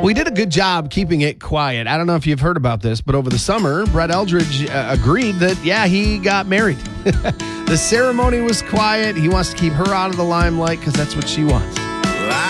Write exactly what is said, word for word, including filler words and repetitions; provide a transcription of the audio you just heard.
We did a good job keeping it quiet. I don't know if you've heard about this, but over the summer, Brett Eldridge uh, agreed that, yeah, he got married. The ceremony was quiet. He wants to keep her out of the limelight because that's what she wants.